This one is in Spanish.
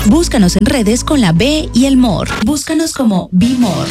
Búscanos en redes con la B y el More. Búscanos como B-More.